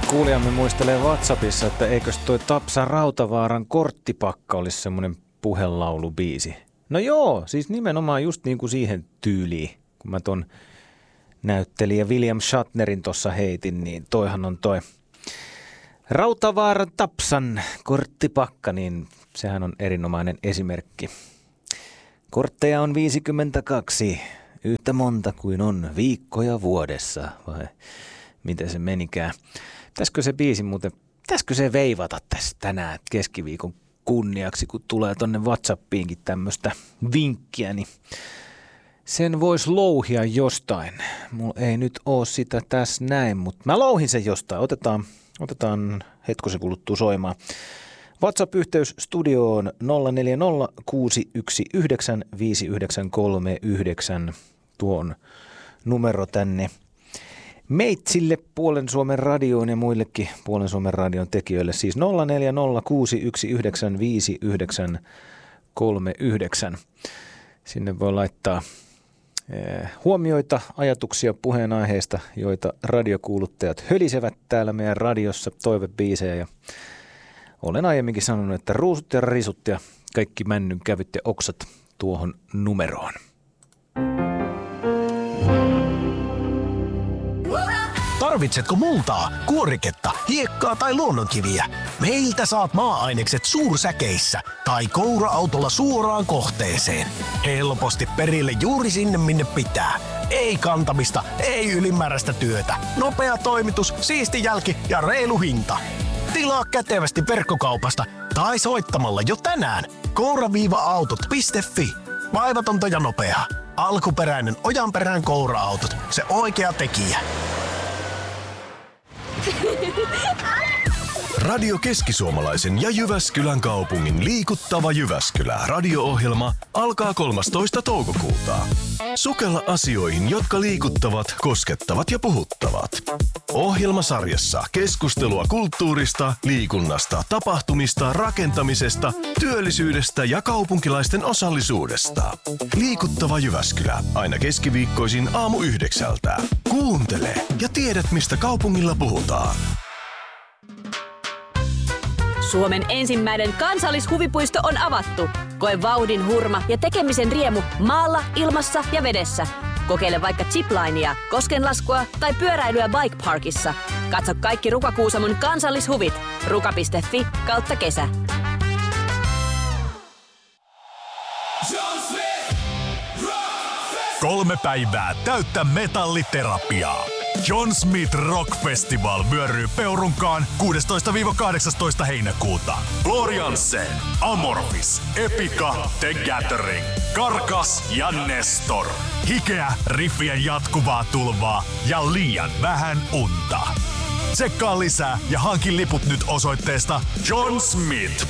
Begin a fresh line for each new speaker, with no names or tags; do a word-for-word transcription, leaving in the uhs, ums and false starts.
Kuulijamme muistelee WhatsAppissa, että eikös toi Tapsa Rautavaaran Korttipakka olisi semmoinen puhelaulubiisi. No joo, siis nimenomaan just niin kuin siihen tyyliin, kun mä ton näyttelijä William Shatnerin tossa heitin, niin toihan on toi Rautavaaran Tapsan Korttipakka, niin sehän on erinomainen esimerkki. Kortteja on viisikymmentäkaksi, yhtä monta kuin on viikkoja vuodessa, vai miten se menikään. Pitäisikö se biisi muuten, pitäisikö se veivata tässä tänään keskiviikon kunniaksi, kun tulee tonne WhatsAppiinkin tämmöistä vinkkiä, niin sen voisi louhia jostain. Mulla ei nyt ole sitä tässä näin, mutta mä louhin sen jostain. Otetaan, otetaan hetkosen kuluttua soimaan. WhatsApp-yhteys studioon nolla neljä nolla kuusi yksi yhdeksän viisi yhdeksän kolme yhdeksän. Tuo on numero tänne meitsille Puolen Suomen radioon ja muillekin Puolen Suomen radion tekijöille. Siis nolla neljä nolla kuusi yksi yhdeksän viisi yhdeksän kolme yhdeksän. Sinne voi laittaa eh, huomioita, ajatuksia puheenaiheista, joita radiokuuluttajat hölisevät täällä meidän radiossa, toivebiisejä. Ja olen aiemminkin sanonut, että ruusut ja risut ja kaikki männyn kävyt ja oksat tuohon numeroon.
Tarvitsetko multaa, kuoriketta, hiekkaa tai luonnonkiviä? Meiltä saat maa-ainekset suursäkeissä tai koura-autolla suoraan kohteeseen. Helposti perille juuri sinne, minne pitää. Ei kantamista, ei ylimääräistä työtä. Nopea toimitus, siisti jälki ja reilu hinta. Tilaa kätevästi verkkokaupasta tai soittamalla jo tänään koura-autot piste fi. Vaivatonta ja nopeaa. Alkuperäinen Ojanperän koura-autot. Se oikea tekijä.
Radio Keski-Suomalaisen ja Jyväskylän kaupungin liikuttava Jyväskylä radio-ohjelma alkaa kolmastoista toukokuuta. Sukella asioihin, jotka liikuttavat, koskettavat ja puhuttavat. Ohjelmasarjassa keskustelua kulttuurista, liikunnasta, tapahtumista, rakentamisesta, työllisyydestä ja kaupunkilaisten osallisuudesta. Liikuttava Jyväskylä aina keskiviikkoisin aamu yhdeksältä. Kuuntele ja tiedät, mistä kaupungilla puhutaan.
Suomen ensimmäinen kansallishuvipuisto on avattu. Koe vauhdin hurma ja tekemisen riemu maalla, ilmassa ja vedessä. Kokeile vaikka ziplinea, koskenlaskua tai pyöräilyä Bike Parkissa. Katso kaikki Ruka-Kuusamon kansallishuvit. ruka piste fi kautta kesä.
Kolme päivää täyttä metalliterapiaa. John Smith Rock Festival vyöryy Peurunkaan kuudestoista kahdeksastoista heinäkuuta. Floriansen, Amorphis, Epica, The Gathering, Karkas ja Nestor. Hikeä, riffien jatkuvaa tulvaa ja liian vähän unta. Tsekkaa lisää ja hankin liput nyt osoitteesta john smith